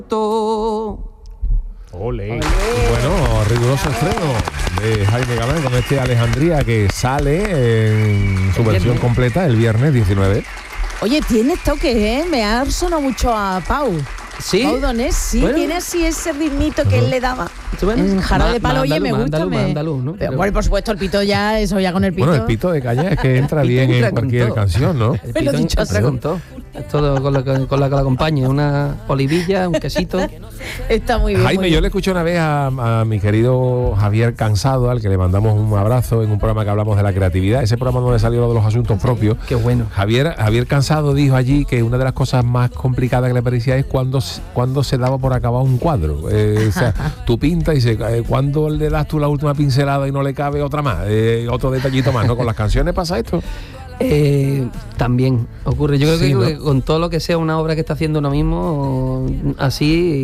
Ole. Bueno, riguroso estreno de Jaime Galán con este Alejandría que sale en su versión completa el viernes 19. Oye, tiene toque, me ha sonado mucho a Pau. ¿Sí? Pau Donés, sí, Bueno. Tiene así ese ritmito que él le daba. Bueno, En Jarabe de Palo, oye, andaluz, me gusta. andaluz, ¿no? Pero, bueno, por supuesto, el pito ya, eso ya con el pito. Bueno, el pito de caña es que entra El pito bien entra en con cualquier todo. canción, ¿no? El Me lo pito he dicho entra así. con todo. Es todo con la que la acompañe, una olivilla, un quesito. Está muy bien. muy Jaime, bien. yo le escuché una vez a mi querido Javier Cansado, al que le mandamos un abrazo en un programa que hablamos de la creatividad, ese programa donde salió lo de los asuntos propios. Qué bueno. Javier Cansado dijo allí que una de las cosas más complicadas que le parecía es cuando se daba por acabar un cuadro. O sea, tú pintas y cuando le das tú la última pincelada y no le cabe otra más, otro detallito más, ¿no? Con las canciones pasa esto. También ocurre. Yo creo Sí, que ¿no? con todo lo que sea una obra que está haciendo uno mismo, así